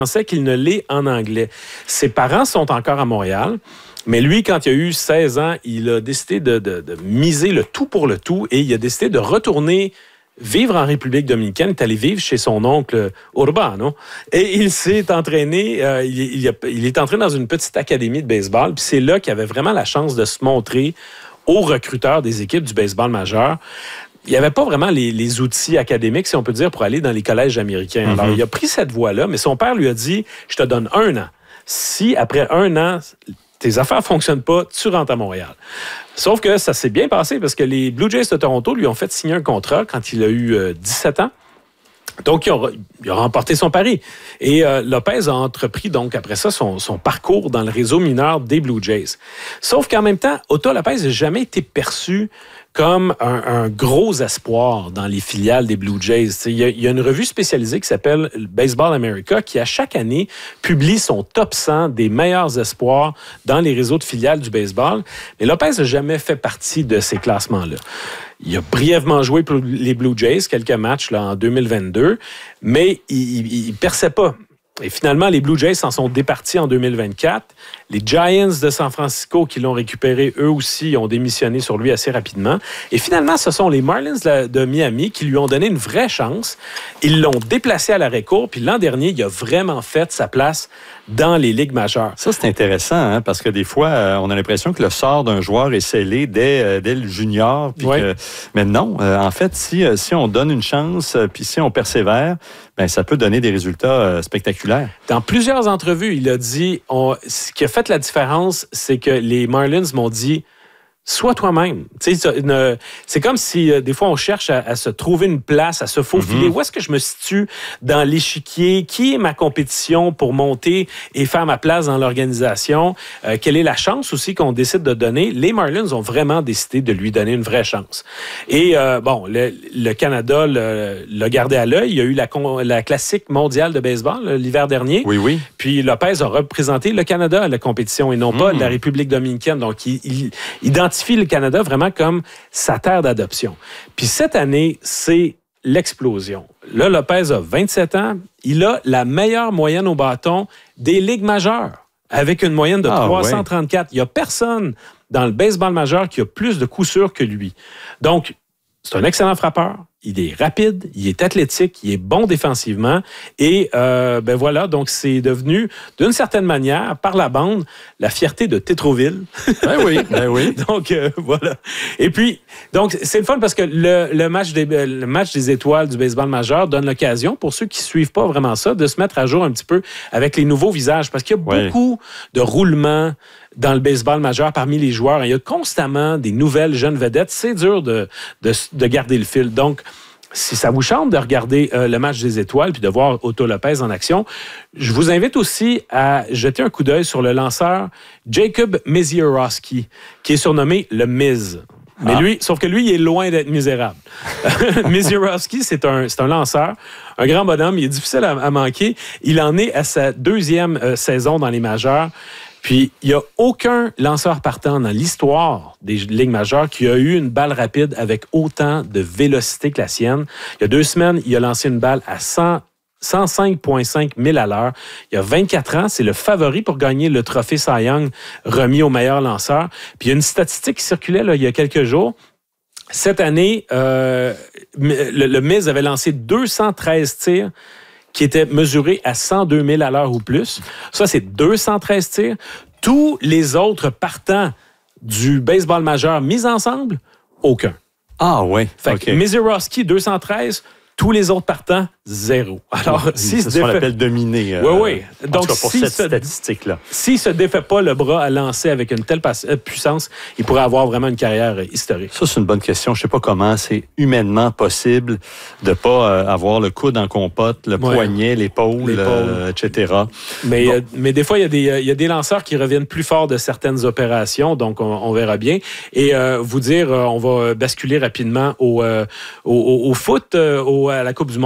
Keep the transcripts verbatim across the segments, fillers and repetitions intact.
français qu'il ne l'est en anglais. Ses parents sont encore à Montréal. Mais lui, quand il a eu seize ans, il a décidé de, de, de miser le tout pour le tout et il a décidé de retourner vivre en République dominicaine. Il est allé vivre chez son oncle Urbano et il s'est entraîné, euh, il, il, a, il est entré dans une petite académie de baseball. Puis c'est là qu'il avait vraiment la chance de se montrer aux recruteurs des équipes du baseball majeur. Il n'y avait pas vraiment les, les outils académiques, si on peut dire, pour aller dans les collèges américains. Mm-hmm. Alors, il a pris cette voie-là, mais son père lui a dit, je te donne un an. Si, après un an, tes affaires ne fonctionnent pas, tu rentres à Montréal. Sauf que ça s'est bien passé parce que les Blue Jays de Toronto lui ont fait signer un contrat quand il a eu euh, dix-sept ans. Donc, il a, il a remporté son pari. Et euh, Lopez a entrepris, donc, après ça, son, son parcours dans le réseau mineur des Blue Jays. Sauf qu'en même temps, Otto Lopez n'a jamais été perçu comme un, un gros espoir dans les filiales des Blue Jays. Il y, a, il y a une revue spécialisée qui s'appelle Baseball America qui, à chaque année, publie son top cent des meilleurs espoirs dans les réseaux de filiales du baseball. Mais Lopez n'a jamais fait partie de ces classements-là. Il a brièvement joué pour les Blue Jays, quelques matchs là, en deux mille vingt-deux, mais il ne perçait pas. Et finalement, les Blue Jays s'en sont départis en deux mille vingt-quatre. Les Giants de San Francisco, qui l'ont récupéré, eux aussi, ont démissionné sur lui assez rapidement. Et finalement, ce sont les Marlins de Miami qui lui ont donné une vraie chance. Ils l'ont déplacé à l'arrêt-court, puis l'an dernier, il a vraiment fait sa place dans les ligues majeures. Ça, c'est intéressant, hein, parce que des fois, euh, on a l'impression que le sort d'un joueur est scellé dès, euh, dès le junior. Puis oui. que... Mais non, euh, en fait, si, euh, si on donne une chance, euh, puis si on persévère, ben, ça peut donner des résultats euh, spectaculaires. Dans plusieurs entrevues, il a dit, on, ce qui a fait la différence, c'est que les Marlins m'ont dit, sois toi-même. Tu sais, une, c'est comme si euh, des fois on cherche à, à se trouver une place, à se faufiler. Mm-hmm. Où est-ce que je me situe dans l'échiquier? Qui est ma compétition pour monter et faire ma place dans l'organisation? Euh, quelle est la chance aussi qu'on décide de donner? Les Marlins ont vraiment décidé de lui donner une vraie chance. Et euh, bon, le, le Canada le, l'a gardé à l'œil. Il y a eu la, la classique mondiale de baseball là, l'hiver dernier. Oui, oui. Puis Lopez a représenté le Canada à la compétition et non mm. pas la République dominicaine. Donc, il, il identifie le Canada vraiment comme sa terre d'adoption. Puis cette année, c'est l'explosion. Là, Lopez a vingt-sept ans. Il a la meilleure moyenne au bâton des ligues majeures, avec une moyenne de ah, trois cent trente-quatre. Ouais. Il n'y a personne dans le baseball majeur qui a plus de coups sûrs que lui. Donc, c'est un excellent frappeur. Il est rapide, il est athlétique, il est bon défensivement. Et euh, ben voilà, donc c'est devenu, d'une certaine manière, par la bande, la fierté de Tétroville. Ben oui, ben oui. Donc euh, voilà. Et puis, donc c'est le fun parce que le, le, match des, le match des étoiles du baseball majeur donne l'occasion, pour ceux qui ne suivent pas vraiment ça, de se mettre à jour un petit peu avec les nouveaux visages. Parce qu'il y a ouais. beaucoup de roulements dans le baseball majeur parmi les joueurs. Il y a constamment des nouvelles jeunes vedettes. C'est dur de, de, de garder le fil. Donc, si ça vous chante de regarder euh, le match des étoiles puis de voir Otto Lopez en action, je vous invite aussi à jeter un coup d'œil sur le lanceur Jacob Misiorowski, qui est surnommé le Miz. Mais ah. lui, sauf que lui, il est loin d'être misérable. Misiorowski, c'est un, c'est un lanceur, un grand bonhomme. Il est difficile à, à manquer. Il en est à sa deuxième euh, saison dans les majeurs. Puis, il n'y a aucun lanceur partant dans l'histoire des ligues majeures qui a eu une balle rapide avec autant de vélocité que la sienne. Il y a deux semaines, il a lancé une balle à cent, cent cinq virgule cinq milles à l'heure. Il y a vingt-quatre ans, c'est le favori pour gagner le trophée Cy Young remis au meilleur lanceur. Puis, il y a une statistique qui circulait là, il y a quelques jours. Cette année, euh, le, le Miz avait lancé deux cent treize tirs qui était mesuré à cent deux mille à l'heure ou plus. Ça, c'est deux cent treize tirs. Tous les autres partants du baseball majeur mis ensemble, aucun. Ah oui, fait OK. que Misiorowski, deux cent treize. Tous les autres partants, zéro. Alors, oui, si c'est ce qu'on défait... appelle dominer. Euh, oui, oui. Donc, pour si cette se... statistique-là. S'il ne se défait pas le bras à lancer avec une telle puissance, il pourrait avoir vraiment une carrière historique. Ça, c'est une bonne question. Je ne sais pas comment c'est humainement possible de ne pas euh, avoir le coude en compote, le ouais. poignet, l'épaule, l'épaule. Euh, et cetera. Mais, bon. euh, mais des fois, il y, a des, il y a des lanceurs qui reviennent plus fort de certaines opérations, donc on, on verra bien. Et euh, vous dire, on va basculer rapidement au, euh, au, au, au foot, euh, au, à la Coupe du Monde pour vous dire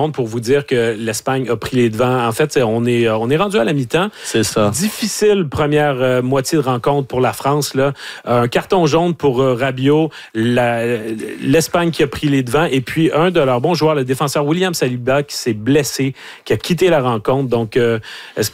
dire que l'Espagne a pris les devants. En fait, on est, on est rendu à la mi-temps. C'est ça. Difficile première euh, moitié de rencontre pour la France, là. Un carton jaune pour euh, Rabiot, la, l'Espagne qui a pris les devants, et puis un de leurs bons joueurs, le défenseur William Saliba, qui s'est blessé, qui a quitté la rencontre. Donc, euh, est-ce